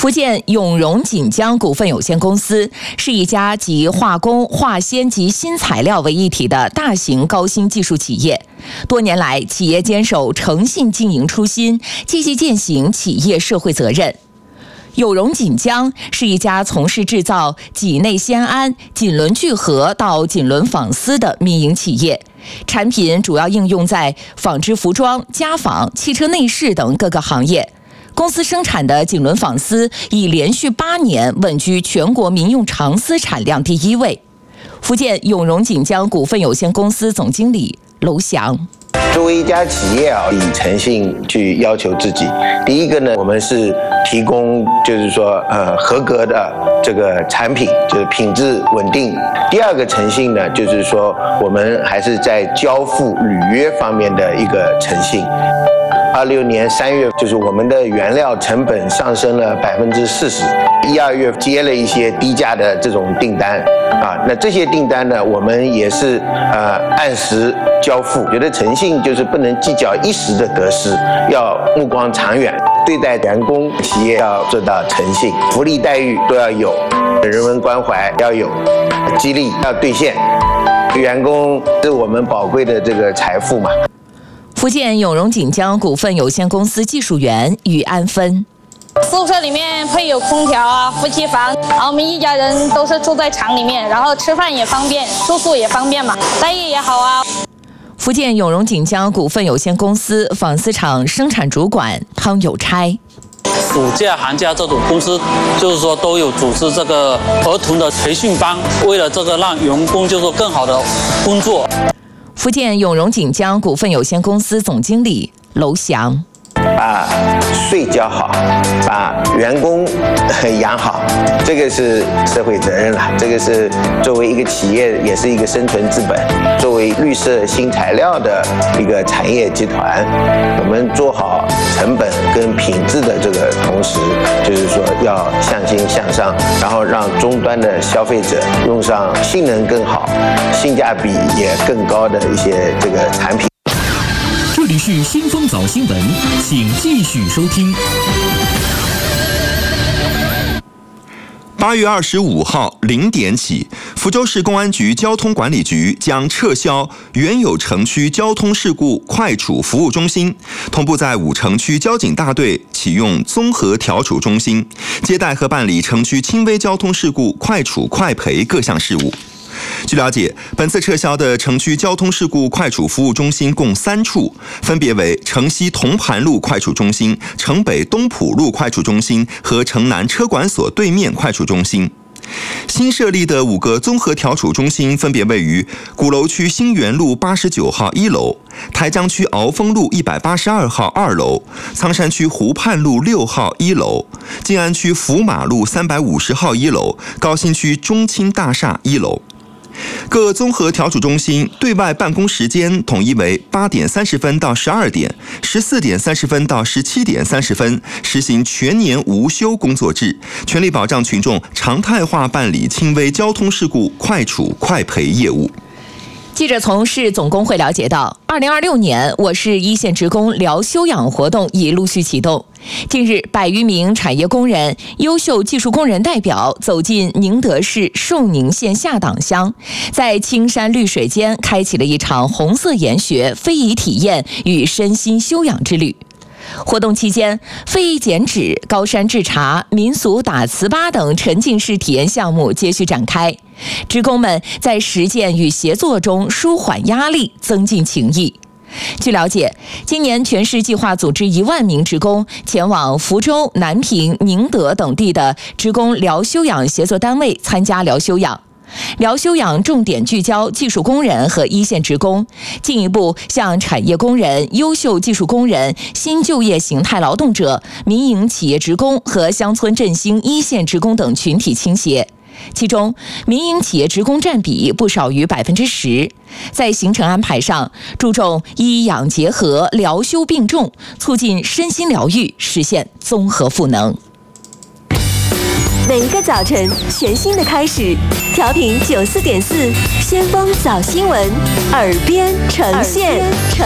福建永荣锦江股份有限公司是一家集化工、化纤及新材料为一体的大型高新技术企业。多年来，企业坚守诚信经营初心，积极践行企业社会责任。永荣锦江是一家从事制造脊内酰胺、锦纶聚合到锦纶纺丝的民营企业，产品主要应用在纺织服装、家纺、汽车内饰等各个行业。公司生产的锦纶纺丝已连续8年稳居全国民用长丝产量第1位。福建永荣锦江股份有限公司总经理娄翔。 作为一家企业以诚信去要求自己。第一个呢，我们是提供合格的这个产品，就是品质稳定。第二个诚信呢，就是说我们还是在交付履约方面的一个诚信。26年3月，就是我们的原料成本上升了40%，1、2月接了一些低价的这种订单那这些订单呢，我们也是按时交付。觉得诚信就是不能计较一时的得失，要目光长远。对待员工、企业要做到诚信，福利待遇都要有，人文关怀要有，激励要兑现。员工是我们宝贵的这个财富嘛。 福建永荣锦江股份有限公司技术员于安芬。 宿舍里面配有空调啊、夫妻房，然后我们一家人都是住在厂里面，然后吃饭也方便，住宿也方便嘛，待遇也好啊。 福建永荣锦江股份有限公司纺丝厂生产主管汤有差。 暑假、寒假这种公司，就是说都有组织这个儿童的培训班，为了这个让员工就是更好的工作。 福建永荣锦江股份有限公司总经理娄翔。 把税交好，把员工养好，这个是社会责任了。这个是作为一个企业，也是一个生存资本。作为绿色新材料的一个产业集团，我们做好成本跟品质的这个同时，就是说要向心向上，然后让终端的消费者用上性能更好、性价比也更高的一些这个产品。 这里是新风早新闻，请继续收听。 8月25号0点起，福州市公安局交通管理局将撤销原有城区交通事故快处服务中心，同步在5城区交警大队启用综合调处中心，接待和办理城区轻微交通事故快处快赔各项事务。据了解，本次撤销的城区交通事故快处服务中心共3处，分别为城西铜盘路快处中心、城北东浦路快处中心和城南车管所对面快处中心。新设立的5个综合调处中心分别位于鼓楼区新园路89号1楼、台江区鳌峰路182号2楼、苍山区湖畔路6号1楼、静安区福马路350号1楼、高新区中青大厦1楼。各综合调处中心对外办公时间统一为8点30分到12点、14点30分到17点30分，实行全年无休工作制，全力保障群众常态化办理轻微交通事故快处快赔业务。 记者从市总工会了解到，2026年我市一线职工聊休养活动已陆续启动。近日，100余名产业工人、优秀技术工人代表走进宁德市寿宁县下党乡，在青山绿水间开启了一场红色研学、非遗体验与身心休养之旅。活动期间，非遗剪纸、高山制茶、民俗打糍粑等沉浸式体验项目接续展开。职工们在实践与协作中舒缓压力，增进情谊。据了解，今年全市计划组织1万名职工前往福州、南平、宁德等地的职工疗休养协作单位参加疗休养。疗休养重点聚焦技术工人和一线职工，进一步向产业工人、优秀技术工人、新就业形态劳动者、民营企业职工和乡村振兴一线职工等群体倾斜。其中，民营企业职工占比不少于10%。在行程安排上，注重医养结合、疗休并重，促进身心疗愈，实现综合赋能。 每一个早晨，全新的开始。调频94.4，先锋早新闻，耳边呈现。